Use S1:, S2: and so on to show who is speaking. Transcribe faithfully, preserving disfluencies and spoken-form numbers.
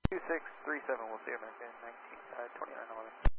S1: two six three seven, we'll see American nineteen, uh, twenty-nine eleven.